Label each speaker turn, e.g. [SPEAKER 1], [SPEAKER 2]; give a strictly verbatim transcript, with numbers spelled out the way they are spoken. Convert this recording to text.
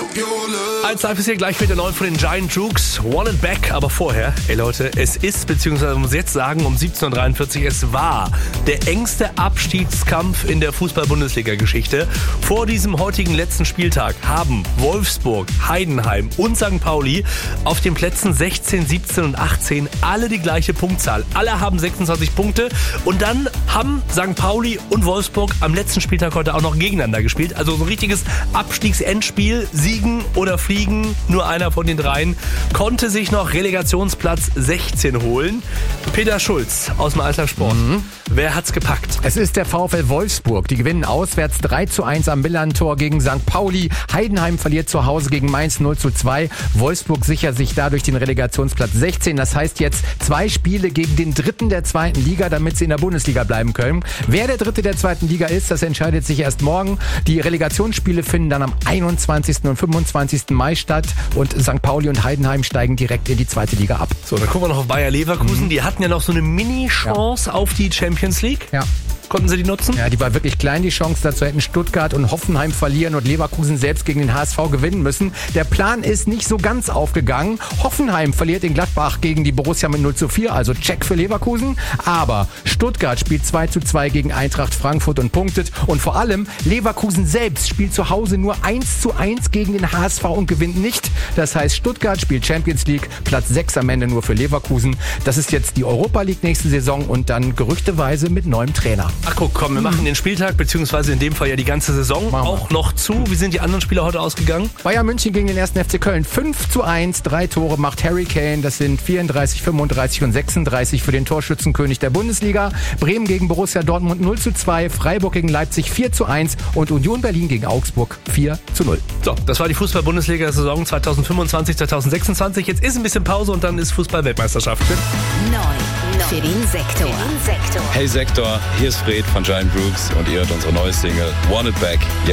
[SPEAKER 1] Eins live ist hier gleich mit der neuen von den Giant Jukes. Want It Back, aber vorher, ey Leute, es ist, beziehungsweise man muss jetzt sagen, um siebzehn Uhr dreiundvierzig, es war der engste Abstiegskampf in der Fußball-Bundesliga-Geschichte. Vor diesem heutigen letzten Spieltag haben Wolfsburg, Heidenheim und Sankt Pauli auf den Plätzen sechzehn, siebzehn und achtzehn alle die gleiche Punktzahl. Alle haben sechsundzwanzig Punkte und dann haben Sankt Pauli und Wolfsburg am letzten Spieltag heute auch noch gegeneinander gespielt. Also so ein richtiges Abstiegsendspiel, siegen oder fliegen. Nur einer von den dreien konnte sich noch Relegationsplatz sechzehn holen. Peter Schulz aus dem Alltagssport. Mhm. Wer hat's gepackt?
[SPEAKER 2] Es ist der VfL Wolfsburg. Die gewinnen auswärts drei zu eins am Millantor gegen Sankt Pauli. Heidenheim verliert zu Hause gegen Mainz null zu zwei. Wolfsburg sichert sich dadurch den Relegationsplatz sechzehn. Das heißt jetzt zwei Spiele gegen den Dritten der zweiten Liga, damit sie in der Bundesliga bleiben können. Wer der Dritte der zweiten Liga ist, das entscheidet sich erst morgen. Die Relegationsspiele finden dann am einundzwanzigsten und fünfundzwanzigsten Mai statt und Sankt Pauli und Heidenheim steigen direkt in die zweite Liga ab.
[SPEAKER 1] So, dann gucken wir noch auf Bayer Leverkusen. Mhm. Die hatten ja noch so eine Mini-Chance ja. auf die Champions League.
[SPEAKER 2] Ja.
[SPEAKER 1] Konnten sie die nutzen?
[SPEAKER 2] Ja, die war wirklich klein, die Chance. Dazu hätten Stuttgart und Hoffenheim verlieren und Leverkusen selbst gegen den H S V gewinnen müssen. Der Plan ist nicht so ganz aufgegangen. Hoffenheim verliert in Gladbach gegen die Borussia mit null zu vier, also Check für Leverkusen. Aber Stuttgart spielt zwei zu zwei gegen Eintracht Frankfurt und punktet. Und vor allem Leverkusen selbst spielt zu Hause nur eins zu eins gegen den H S V und gewinnt nicht. Das heißt, Stuttgart spielt Champions League, Platz sechs am Ende nur für Leverkusen. Das ist jetzt die Europa League nächste Saison und dann gerüchteweise mit neuem Trainer.
[SPEAKER 1] Ach guck, komm, wir machen den Spieltag, beziehungsweise in dem Fall ja die ganze Saison
[SPEAKER 2] Machen
[SPEAKER 1] auch noch zu. Wie sind die anderen Spiele heute ausgegangen?
[SPEAKER 2] Bayern München gegen den ersten F C Köln fünf zu eins, drei Tore macht Harry Kane, das sind vierunddreißig, fünfunddreißig und sechsunddreißig für den Torschützenkönig der Bundesliga. Bremen gegen Borussia Dortmund null zu zwei, Freiburg gegen Leipzig vier zu eins und Union Berlin gegen Augsburg vier zu null.
[SPEAKER 1] So, das war die Fußball-Bundesliga-Saison zweitausendfünfundzwanzig, zweitausendsechsundzwanzig. Jetzt ist ein bisschen Pause und dann ist Fußball-Weltmeisterschaft.
[SPEAKER 3] Neu für den Sektor.
[SPEAKER 4] Hey Sektor, hier ist Fred von Giant Jukes und ihr hört unsere neue Single Want It Back.